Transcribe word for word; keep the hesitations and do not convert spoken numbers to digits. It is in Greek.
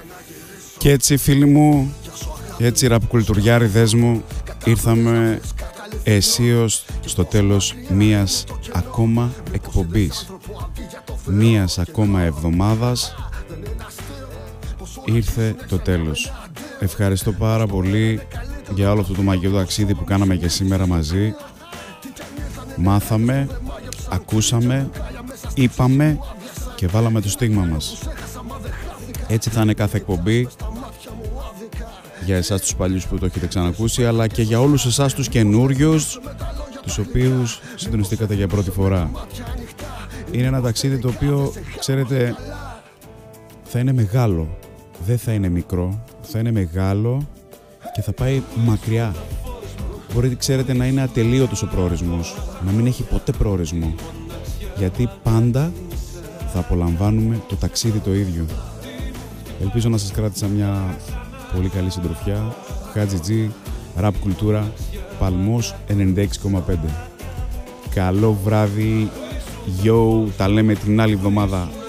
Και έτσι φίλοι μου, και έτσι ραπ κουλτουριάριδες μου, ήρθαμε αισίως στο τέλος μίας ακόμα εκπομπής, μίας ακόμα εβδομάδας. Ήρθε το τέλος. Ευχαριστώ πάρα πολύ για όλο αυτό το μαγικό ταξίδι που κάναμε και σήμερα μαζί. Μάθαμε, ακούσαμε, είπαμε και βάλαμε το στίγμα μας. Έτσι θα είναι κάθε εκπομπή, για εσάς τους παλιούς που το έχετε ξανακούσει, αλλά και για όλους εσάς τους καινούριους, τους οποίους συντονιστήκατε για πρώτη φορά. Είναι ένα ταξίδι το οποίο, ξέρετε, θα είναι μεγάλο. Δεν θα είναι μικρό, θα είναι μεγάλο και θα πάει μακριά. Μπορείτε, ξέρετε, να είναι ατελείωτος ο προορισμός, να μην έχει ποτέ προορισμό. Γιατί πάντα θα απολαμβάνουμε το ταξίδι το ίδιο. Ελπίζω να σας κράτησα μια πολύ καλή συντροφιά. Χάτζι Τζι, Ραπ Κουλτούρα, Παλμός ενενήντα έξι κόμμα πέντε. Καλό βράδυ, yo, τα λέμε την άλλη εβδομάδα.